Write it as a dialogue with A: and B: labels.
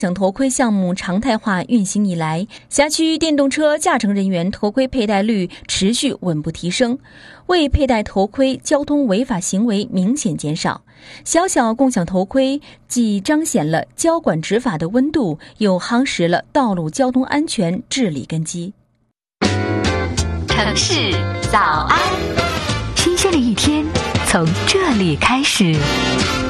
A: 享头盔项目常态化运行以来，辖区电动车驾乘人员头盔佩戴率持续稳步提升，未佩戴头盔交通违法行为明显减少。小小共享头盔既彰显了交管执法的温度，又夯实了道路交通安全治理根基。
B: 城市早安，新鲜的一天从这里开始。